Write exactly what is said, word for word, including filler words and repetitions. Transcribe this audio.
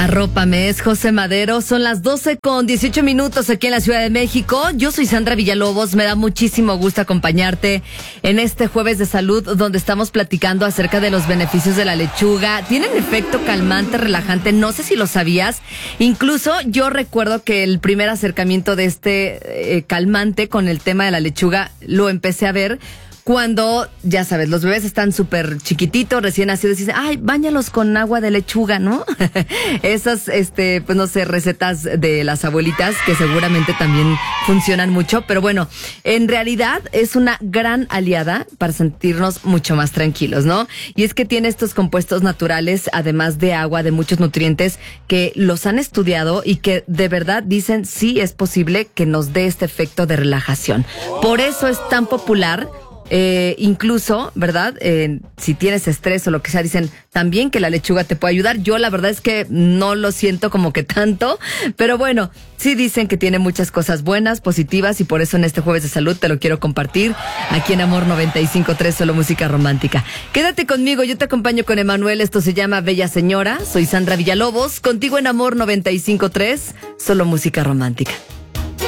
Arrópame, es José Madero. Son las doce con dieciocho minutos aquí en la Ciudad de México. Yo soy Sandra Villalobos. Me da muchísimo gusto acompañarte en este jueves de salud, donde estamos platicando acerca de los beneficios de la lechuga. Tienen efecto calmante, relajante. No sé si lo sabías. Incluso yo recuerdo que el primer acercamiento de este eh, calmante con el tema de la lechuga lo empecé a ver cuando, ya sabes, los bebés están súper chiquititos, recién nacidos, y dicen, ay, báñalos con agua de lechuga, ¿no? Esas, este, pues no sé, recetas de las abuelitas que seguramente también funcionan mucho, pero bueno, en realidad es una gran aliada para sentirnos mucho más tranquilos, ¿no? Y es que tiene estos compuestos naturales, además de agua, de muchos nutrientes, que los han estudiado y que de verdad dicen sí es posible que nos dé este efecto de relajación. Por eso es tan popular. Eh, incluso, ¿verdad? Eh, si tienes estrés o lo que sea, dicen también que la lechuga te puede ayudar. Yo la verdad es que no lo siento como que tanto, pero bueno, sí dicen que tiene muchas cosas buenas, positivas, y por eso en este jueves de salud te lo quiero compartir aquí en Amor noventa y cinco punto tres, solo música romántica. Quédate conmigo, yo te acompaño con Emanuel. Esto se llama Bella Señora. Soy Sandra Villalobos, contigo en Amor noventa y cinco punto tres, solo música romántica.